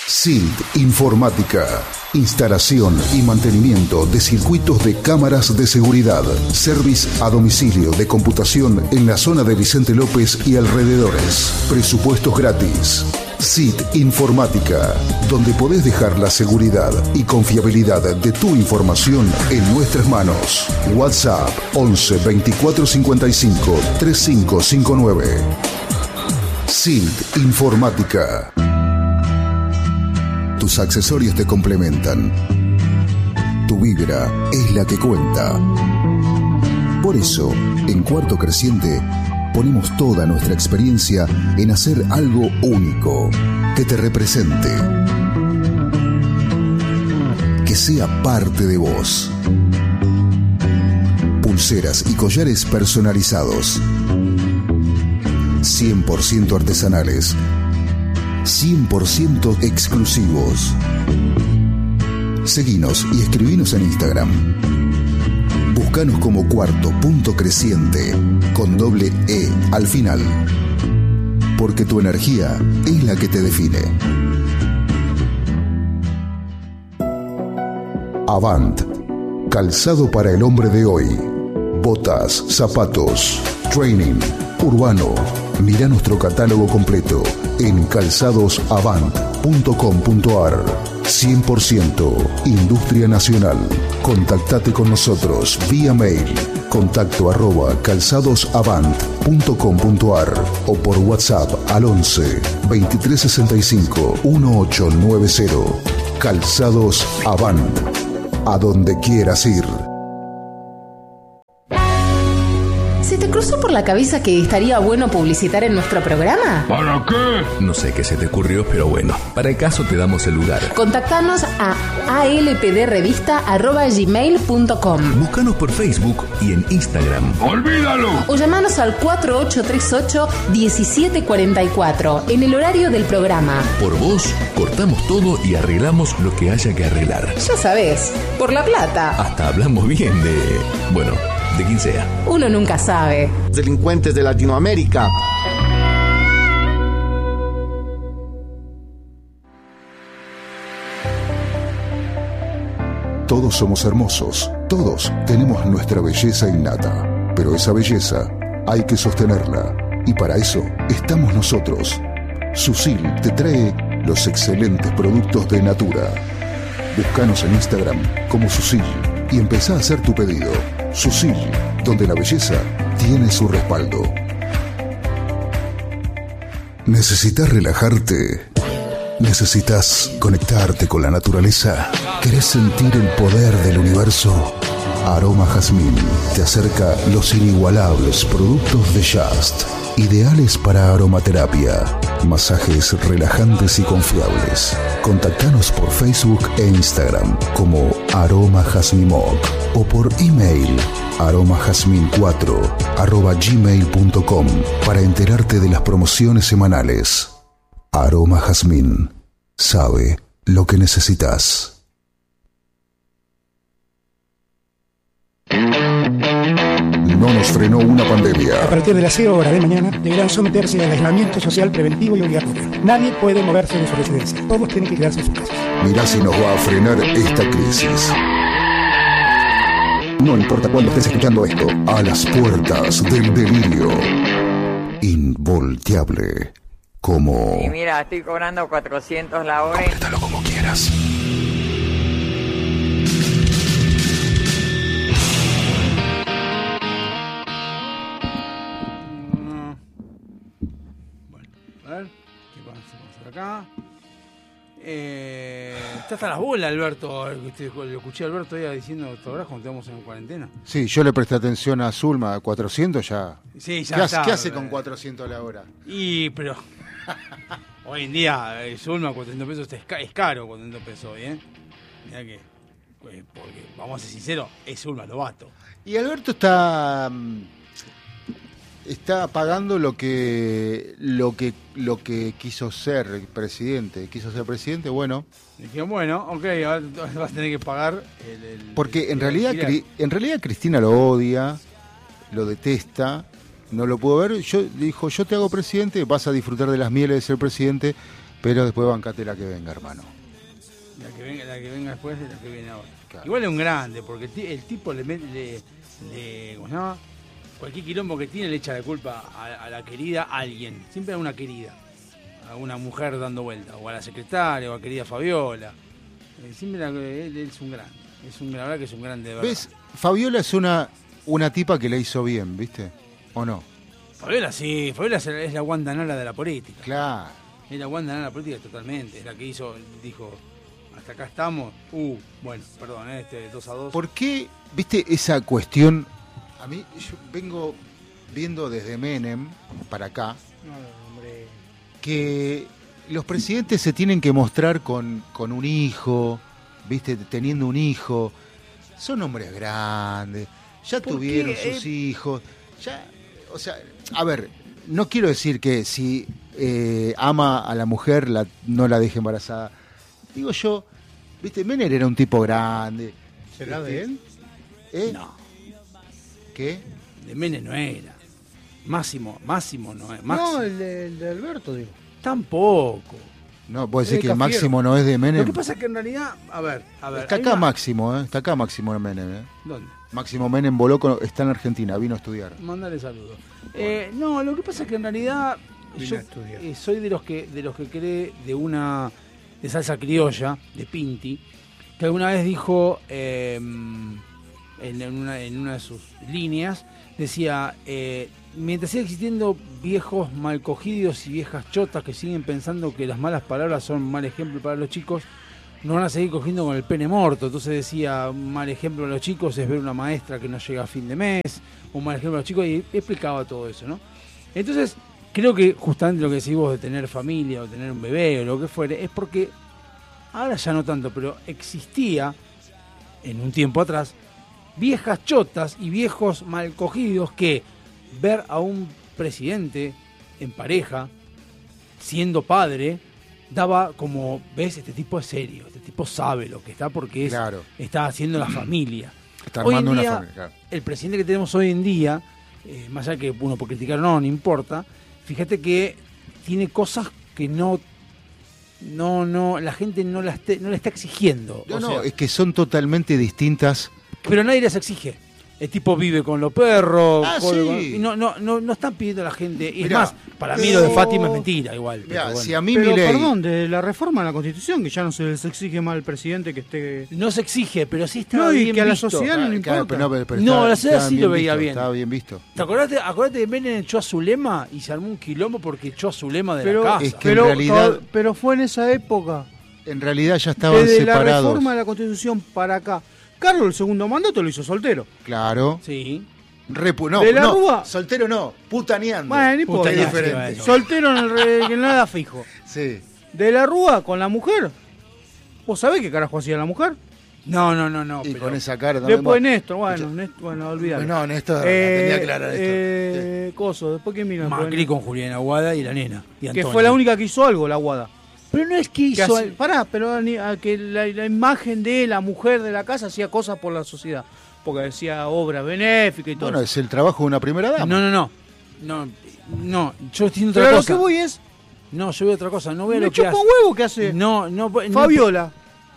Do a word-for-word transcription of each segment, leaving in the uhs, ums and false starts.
S I L T Informática. Instalación y mantenimiento de circuitos de cámaras de seguridad. Service a domicilio de computación en la zona de Vicente López y alrededores. Presupuestos gratis. S I L T Informática, donde podés dejar la seguridad y confiabilidad de tu información en nuestras manos. WhatsApp once veinticuatro cincuenta y cinco treinta y cinco cincuenta y nueve. S I L T Informática. Tus accesorios te complementan. Tu vibra es la que cuenta. Por eso, en Cuarto Creciente, ponemos toda nuestra experiencia en hacer algo único, que te represente, que sea parte de vos. Pulseras y collares personalizados, cien por ciento artesanales, cien por ciento exclusivos. Seguinos y escribinos en Instagram. Búscanos como Cuarto Punto Creciente, con doble E al final. Porque tu energía es la que te define. Avant. Calzado para el hombre de hoy. Botas, zapatos, training, urbano. Mira nuestro catálogo completo en calzados avant punto com punto ar. cien por ciento Industria Nacional. Contactate con nosotros vía mail. Contacto arroba calzadosavant punto com punto ar o por WhatsApp al once veintitrés sesenta y cinco dieciocho noventa. Calzados Avant. A donde quieras ir. ¿Se te cruzó por la cabeza que estaría bueno publicitar en nuestro programa? ¿Para qué? No sé qué se te ocurrió, pero bueno, para el caso te damos el lugar. Contactanos a alpdrevista arroba gmail punto com. Búscanos por Facebook y en Instagram. ¡Olvídalo! O llamanos al cuatro ocho tres ocho uno siete cuatro cuatro en el horario del programa. Por vos, cortamos todo y arreglamos lo que haya que arreglar. Ya sabés, por la plata. Hasta hablamos bien de... bueno, de quien sea. Uno nunca sabe. Delincuentes de Latinoamérica. Todos somos hermosos, todos tenemos nuestra belleza innata, pero esa belleza hay que sostenerla y para eso estamos nosotros. Susil te trae los excelentes productos de Natura. Búscanos en Instagram como Susil y empezá a hacer tu pedido. Susil, donde la belleza tiene su respaldo. ¿Necesitas relajarte? ¿Necesitas conectarte con la naturaleza? ¿Querés sentir el poder del universo? Aroma Jazmín te acerca los inigualables productos de Just, ideales para aromaterapia, masajes relajantes y confiables. Contactanos por Facebook e Instagram como Aroma Jazmimoc o por email aromajazmin cuatro arroba gmail punto com para enterarte de las promociones semanales. Aroma Jazmín sabe lo que necesitas. No nos frenó una pandemia. A partir de las cero horas de mañana deberán someterse al aislamiento social preventivo y obligatorio. Nadie puede moverse de su residencia. Todos tienen que quedarse en sus casas. Mirá si nos va a frenar esta crisis. No importa cuándo estés escuchando esto. A las puertas del delirio. Involteable. Como... Y mira, estoy cobrando cuatrocientos la hora. Complétalo como quieras. Acá. Eh, está hasta las bolas, Alberto. Lo escuché a Alberto ya diciendo, ¿te acordás cuando estamos en cuarentena? Sí, yo le presté atención a Zulma, a cuatrocientos ya. Sí, ya ¿Qué, está, hace, ¿Qué hace con cuatrocientos a la hora? Y, pero. Hoy en día, el Zulma, cuatrocientos pesos es, ca- es caro, cuatrocientos pesos hoy, ¿eh? Mirá que. Pues, porque, vamos a ser sinceros, es Zulma Lobato. Y Alberto está. Está pagando lo que lo que lo que quiso ser presidente. Quiso ser presidente, bueno. Dije, bueno, ok, ahora vas a tener que pagar el... el Porque el, en el realidad alquiler. en realidad Cristina lo odia, lo detesta, no lo pudo ver. Yo dijo, yo te hago presidente, vas a disfrutar de las mieles de ser presidente pero después bancate la que venga, hermano. La que venga, la que venga después y la que viene ahora. Claro. Igual es un grande, porque el, el tipo le mete, le, le, ¿cómo se llama? Cualquier quilombo que tiene le echa la culpa a, a la querida a alguien. Siempre a una querida. A una mujer dando vuelta. O a la secretaria, o a la querida Fabiola. Eh, siempre la, él, él es un grande. Es un, la verdad que es un grande de verdad. ¿Ves? Fabiola es una, una tipa que le hizo bien, ¿viste? ¿O no? Fabiola sí, Fabiola es la, es la Wanda Nara de la política. Claro. Es la Wanda Nara de la política totalmente. Es la que hizo, dijo, hasta acá estamos. Uh, bueno, perdón, este dos a dos. ¿Por qué, viste, esa cuestión? A mí, yo vengo viendo desde Menem para acá No, hombre. que los presidentes se tienen que mostrar con, con un hijo, viste, teniendo un hijo. Son hombres grandes, ya ¿Por tuvieron qué? sus hijos. Ya, o sea, a ver, no quiero decir que si eh, ama a la mujer la, no la deje embarazada. Digo yo, viste, Menem era un tipo grande. ¿Será Este, de él? ¿Eh? No, ¿Qué? de Menem no era. Máximo, Máximo no es. Máximo. No, el de, el de Alberto, digo. Tampoco. No, puede decir Eh, que Cafiero. Máximo no es de Menem. Lo que pasa es que en realidad, a ver, a ver. Está hay acá una- Máximo, ¿eh? Está acá Máximo Menem, ¿eh? ¿Dónde? Máximo Menem voló, con- está en Argentina, vino a estudiar. Mándale saludos. Eh, no, lo que pasa es que en realidad Vine yo a estudiar. eh, soy de los que de los que cree de una de salsa criolla de Pinti, que alguna vez dijo eh, en, en una, en una de sus líneas decía eh, mientras siga existiendo viejos malcogidos y viejas chotas que siguen pensando que las malas palabras son un mal ejemplo para los chicos, nos van a seguir cogiendo con el pene muerto. Entonces decía, un mal ejemplo a los chicos es ver una maestra que no llega a fin de mes, un mal ejemplo a los chicos, y explicaba todo eso, ¿no? Entonces, creo que justamente lo que decís vos de tener familia o tener un bebé o lo que fuere, es porque, ahora ya no tanto, pero existía, en un tiempo atrás, viejas chotas y viejos mal cogidos que ver a un presidente en pareja, siendo padre, daba como, ves, este tipo es serio, este tipo sabe lo que está porque es, Claro. está haciendo la familia. Está Hoy armando en una día, familia, claro. el presidente que tenemos hoy en día, eh, más allá que uno por criticar o no, no importa, fíjate que tiene cosas que no, no, no, la gente no la, esté- no le está exigiendo. No, o no, sea, es que son totalmente distintas. pero nadie les exige. El tipo vive con los perros, Ah, con- sí. y no, no, no, no están pidiendo a la gente. Y es Mirá, más, para mí pero- lo de Fátima es mentira, igual. Mirá, pero bueno. si a mí Pero, Milei- perdón, de la reforma a la Constitución, que ya no se les exige más al presidente que esté... No se exige, pero sí está No, y bien que a la visto. sociedad no le Claro, importa. pero no, pero- pero No, está- la sociedad está sí lo veía visto, bien. Estaba bien visto. ¿Te acordate, acordate que Menem echó a Zulema y se armó un quilombo porque echó a Zulema de Pero, la casa? es que en pero, realidad- to- pero fue en esa época. En realidad ya estaban Desde la separados. reforma de la Constitución para acá. Carlos el segundo mandato lo hizo soltero. Claro. Sí. Repu- no, ¿De la no, Rúa? soltero no, putaneando. Bueno, no importa. es Putaneando, diferente. sí, Soltero en el re- que nada fijo. Sí. De la Rúa con la mujer. ¿Vos sabés qué carajo hacía la mujer? No, no, no, no. Y pero- con esa cara también. Después bueno. Néstor, bueno, Néstor, bueno, olvídalo. No, Néstor, Eh, tenía clara Néstor. eh, Coso, después que mira. Macri con Julián Aguada y la nena. Y Que Antonio. fue la única que hizo algo, la Guada. Pero no es que Que hizo. hace- pará, pero ni- a que la, la imagen de la mujer de la casa hacía cosas por la sociedad. Porque decía obra benéfica y todo. Bueno, eso. es el trabajo de una primera dama. No, no, no. No, no. Yo estoy diciendo Pero otra a lo cosa. que voy es. No, yo voy a otra cosa. No voy a Me lo que chupa hace. un huevo que hace No, no, no. Fabiola.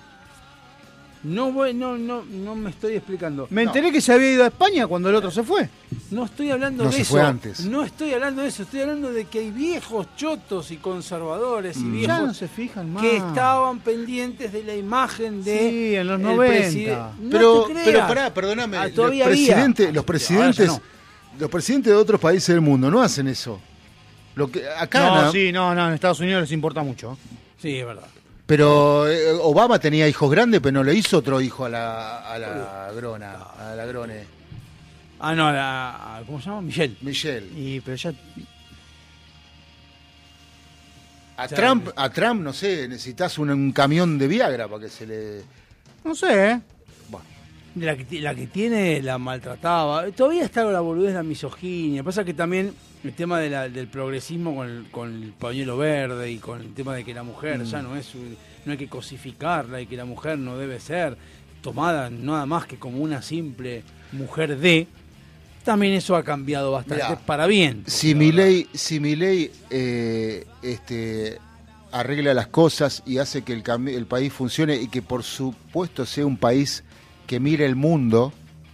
No voy, no, no, no me estoy explicando. Me enteré que se había ido a España cuando el otro se fue. No estoy hablando No de se eso. fue antes. No estoy hablando de eso. Estoy hablando de que hay viejos chotos y conservadores y Mm. viejos Ya no se fijan más. que estaban pendientes de la imagen de Sí, en los el noventa. preside- No pero, te creas. pero pará, perdóname. Ah, los, todavía había. presidentes, los Ahora presidentes, ya no. los presidentes de otros países del mundo no hacen eso. Lo que acá, No, na- sí, no, no, en Estados Unidos les importa mucho. Sí, es verdad. pero eh, Obama tenía hijos grandes, pero no le hizo otro hijo a la, a la grona, a la grone, Ah, no, la, a- ¿cómo se llama? Michelle. Michelle. Y pero ya A O sea, Trump, a Trump, no sé, necesitas un, un camión de Viagra para que se le. no sé, ¿eh? La que, ti- la que tiene la maltrataba. Todavía está la boludez de la misoginia. Pasa que también el tema de la- del progresismo con el, con el pañuelo verde y con el tema de que la mujer ya no es un- no hay que cosificarla y que la mujer no debe ser tomada nada más que como una simple mujer de. También eso ha cambiado bastante Mirá, para bien. Si Milei, si Milei eh, este, arregla las cosas y hace que el, cam- el país funcione y que por supuesto sea un país que mire el mundo.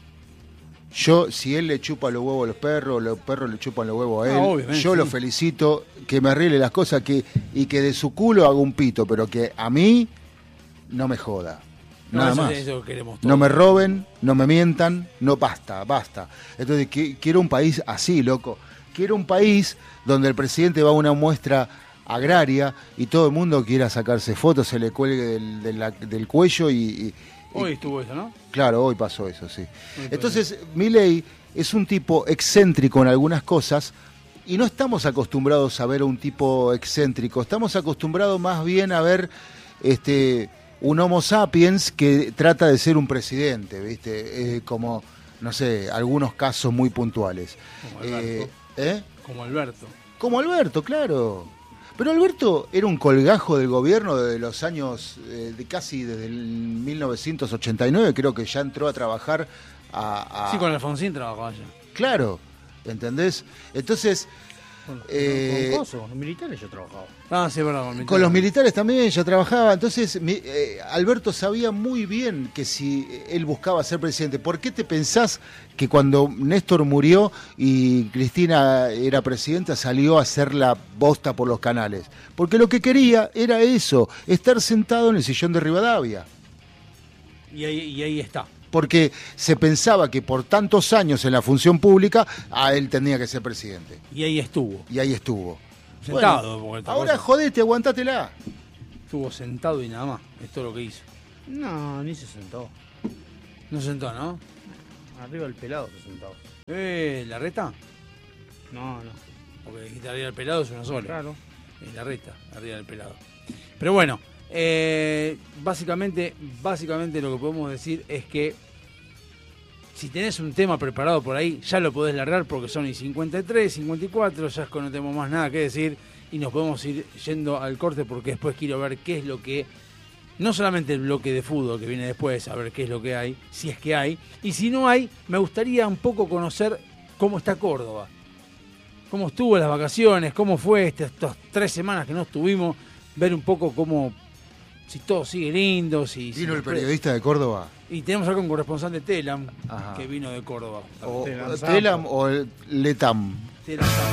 Yo, si él le chupa los huevos a los perros, los perros le chupan los huevos a él, Ah, yo sí. lo felicito, que me arregle las cosas que y que de su culo haga un pito, pero que a mí no me joda. No, Nada eso- más. eso queremos No todos. me roben, no me mientan, no basta, basta. Entonces qui- quiero un país así, loco. Quiero un país donde el presidente va a una muestra agraria y todo el mundo quiera sacarse fotos, se le cuelgue del, de la- del cuello y, y- Hoy y- estuvo eso, ¿no? claro, hoy pasó eso, sí. pasó. Entonces, Milei es un tipo excéntrico en algunas cosas y no estamos acostumbrados a ver a un tipo excéntrico, estamos acostumbrados más bien a ver este un Homo sapiens que trata de ser un presidente, ¿viste? Eh, como, no sé, algunos casos muy puntuales. Como Eh, Alberto. ¿eh? Como Alberto. Como Alberto, claro. Pero Alberto era un colgajo del gobierno de los años, eh, de casi desde el mil novecientos ochenta y nueve, creo que ya entró a trabajar a... a- Sí, con Alfonsín trabajaba allá. Claro, ¿entendés? Entonces, Con, Eh, con Coso, con los militares yo trabajaba. Ah, sí, es verdad. Con, con los militares también ya trabajaba. Entonces, mi- eh, Alberto sabía muy bien que si él buscaba ser presidente, ¿por qué te pensás que cuando Néstor murió y Cristina era presidenta salió a hacer la bosta por los canales? Porque lo que quería era eso, estar sentado en el sillón de Rivadavia. Y ahí, y ahí está. Porque se pensaba que por tantos años en la función pública, a él tenía que ser presidente. Y ahí estuvo. Y ahí estuvo. Sentado. Bueno, porque esta ahora cosa- jodete, aguantátela. Estuvo sentado y nada más. Esto es lo que hizo. No, ni se sentó. No sentó, ¿no? Arriba el pelado se sentó. Eh, ¿la reta? No, no. Porque dijiste arriba del pelado es una sola. Claro. Eh, la reta, arriba del pelado. Pero bueno, eh, básicamente, básicamente lo que podemos decir es que si tenés un tema preparado por ahí, ya lo podés largar porque son y cincuenta y tres, cincuenta y cuatro, ya es que no tenemos más nada que decir y nos podemos ir yendo al corte porque después quiero ver qué es lo que, no solamente el bloque de fútbol que viene después, a ver qué es lo que hay, si es que hay, y si no hay, me gustaría un poco conocer cómo está Córdoba, cómo estuvo las vacaciones, cómo fue este- estas tres semanas que no estuvimos, ver un poco cómo, si todo sigue lindo, si... si Vino el los pre- periodista de Córdoba. Y tenemos acá un corresponsal de Telam, Ajá. que vino de Córdoba. O Telam Telam o el Letam. Telam.